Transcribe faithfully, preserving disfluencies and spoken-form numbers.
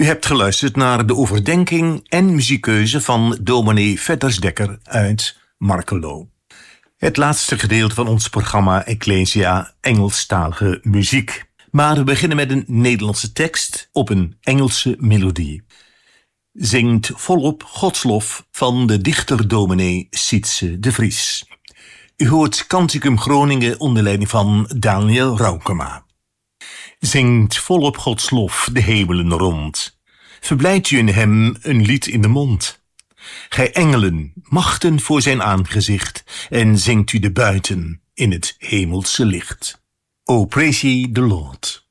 U hebt geluisterd naar de overdenking en muziekkeuze van dominee Vettersdekker uit Markelo. Het laatste gedeelte van ons programma Ecclesia Engelstalige muziek. Maar we beginnen met een Nederlandse tekst op een Engelse melodie. Zingt volop Godslof van de dichter dominee Sietse de Vries. U hoort Canticum Groningen onder leiding van Daniel Raukema. Zingt volop Gods lof de hemelen rond. Verblijdt u in hem een lied in de mond. Gij engelen, machten voor zijn aangezicht, en zingt u de buiten in het hemelse licht. O praise ye the Lord.